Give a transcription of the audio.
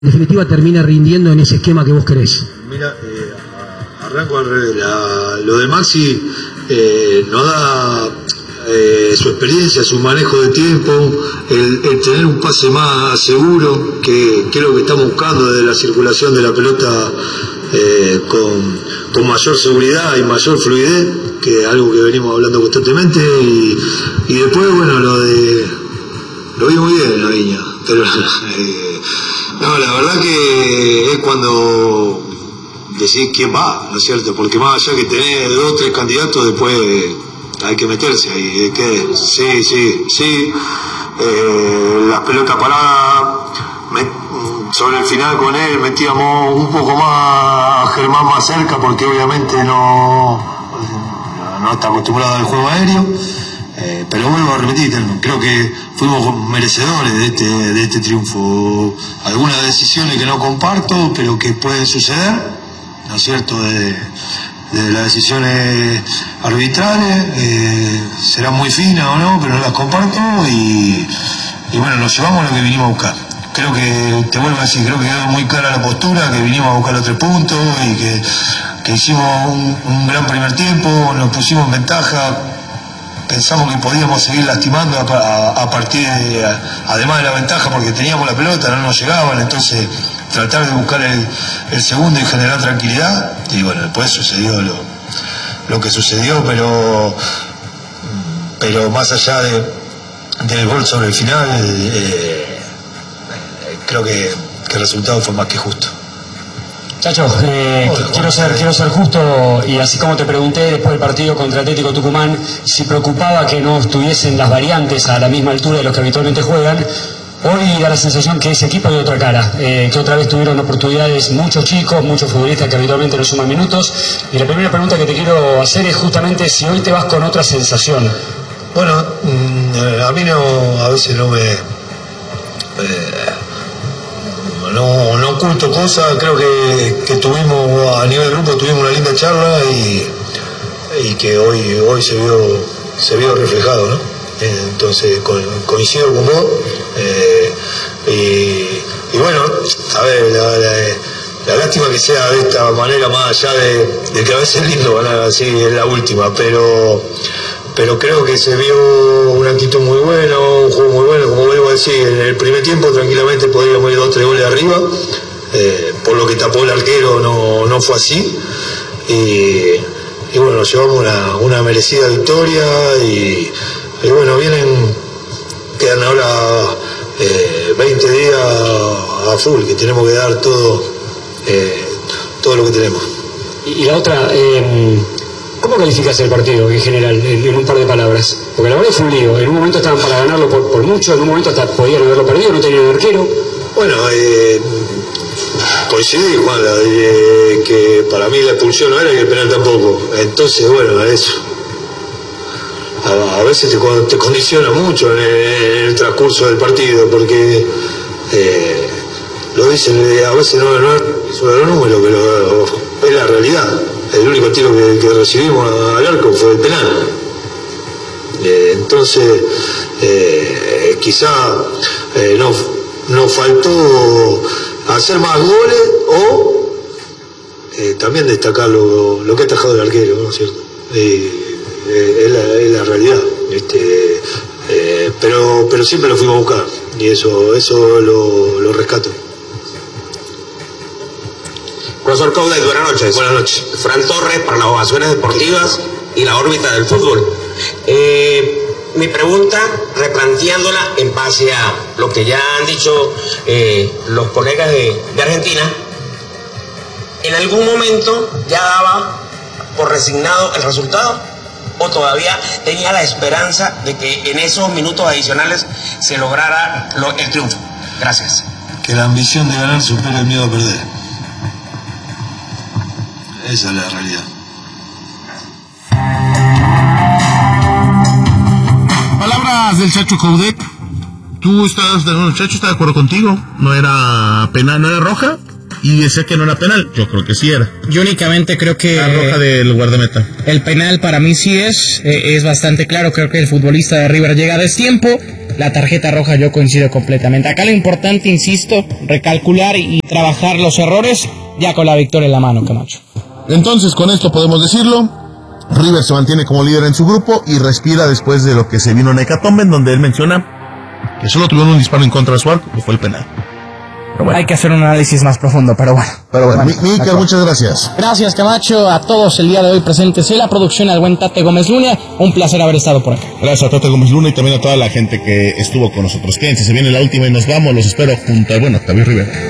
en definitiva termina rindiendo en ese esquema que vos querés? Mira, arranco al revés. Lo de Maxi nos da su experiencia, su manejo de tiempo, el tener un pase más seguro, que es lo que estamos buscando de la circulación de la pelota con mayor seguridad y mayor fluidez, que es algo que venimos hablando constantemente. Y después, bueno, lo vi muy bien en la Viña, pero no, la verdad que es cuando decís quién va, ¿no es cierto? Porque más allá que tenés 2 o 3 candidatos, después hay que meterse ahí. Sí. Las pelotas paradas, sobre el final con él metíamos un poco más a Germán más cerca, porque obviamente no está acostumbrado al juego aéreo. Pero vuelvo a repetir, creo que fuimos merecedores de este triunfo. Algunas decisiones que no comparto, pero que pueden suceder, ¿no es cierto?, de las decisiones arbitrales, serán muy finas o no, pero no las comparto, y bueno, nos llevamos lo que vinimos a buscar. Creo que, te vuelvo a decir, creo que quedó muy clara la postura, que vinimos a buscar los 3 puntos y que hicimos un gran primer tiempo, nos pusimos en ventaja. Pensamos que podíamos seguir lastimando a partir de, además de la ventaja, porque teníamos la pelota, no nos llegaban, entonces tratar de buscar el segundo y generar tranquilidad. Y bueno, después sucedió lo que sucedió, pero más allá del gol sobre el final, creo que el resultado fue más que justo. Chacho, quiero ser justo, y así como te pregunté después del partido contra Atlético Tucumán si preocupaba que no estuviesen las variantes a la misma altura de los que habitualmente juegan, hoy da la sensación que ese equipo hay otra cara, que otra vez tuvieron oportunidades muchos chicos, muchos futbolistas que habitualmente no suman minutos, y la primera pregunta que te quiero hacer es justamente si hoy te vas con otra sensación. Bueno, a mí a veces no no oculto cosas. Creo que tuvimos, a nivel de grupo, tuvimos una linda charla y que hoy se vio reflejado, ¿no? Entonces coincido con vos, y bueno, a ver, la lástima que sea de esta manera, más allá de que a veces es lindo ganar así en la última, pero creo que se vio una actitud muy buena, un juego muy bueno. Como vuelvo a decir, en el primer tiempo tranquilamente podríamos ir 2 o 3 goles arriba, por lo que tapó el arquero no fue así, y bueno, nos llevamos una merecida victoria, y bueno, quedan ahora 20 días a full, que tenemos que dar todo lo que tenemos. Y la otra, ¿cómo calificas el partido en general, en un par de palabras? Porque la verdad fue un lío. En un momento estaban para ganarlo por mucho, en un momento hasta podían haberlo perdido, no tenían arquero. Bueno, coincidí, Juan, que para mí la expulsión no era y el penal tampoco. Entonces, bueno, eso. A veces te condiciona mucho en el transcurso del partido, porque lo dicen, a veces no es sobre los números, pero es la realidad. El único tiro que recibimos al arco fue el penal. Entonces, quizá nos faltó hacer más goles o también destacar lo que ha atajado el arquero, ¿no es cierto? Es la realidad. Pero siempre lo fuimos a buscar, y eso lo rescato. Profesor Coudet, buenas noches. Buenas noches. Fran Torres para las ovaciones deportivas y la órbita del fútbol. Mi pregunta, replanteándola en base a lo que ya han dicho los colegas de Argentina, ¿en algún momento ya daba por resignado el resultado o todavía tenía la esperanza de que en esos minutos adicionales se lograra el triunfo? Gracias. Que la ambición de ganar supera el miedo a perder. Esa es la realidad. Palabras del Chacho Coudet. ¿Chacho está de acuerdo contigo? ¿No era penal, no era roja? y decía que no era penal. Yo creo que sí era. Yo únicamente creo que la roja del guardameta. El penal para mí sí es bastante claro. Creo que el futbolista de River llega a destiempo. La tarjeta roja yo coincido completamente. Acá lo importante, insisto, recalcular y trabajar los errores ya con la victoria en la mano, Camacho. Entonces, con esto podemos decirlo, River se mantiene como líder en su grupo y respira después de lo que se vino en Hecatombe, en donde él menciona que solo tuvieron un disparo en contra de su arco, que fue el penal. Bueno. Hay que hacer un análisis más profundo, pero bueno. Mikel, muchas gracias. Gracias, Camacho, a todos el día de hoy presentes en la producción, al buen Tate Gómez Luna. Un placer haber estado por acá. Gracias a Tate Gómez Luna y también a toda la gente que estuvo con nosotros. Quédense, se viene la última y nos vamos. Los espero junto a, Octavio Rivera.